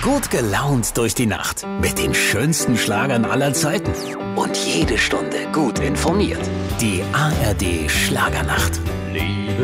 Gut gelaunt durch die Nacht mit den schönsten Schlagern aller Zeiten. Und jede Stunde gut informiert. Die ARD Schlagernacht. Liebe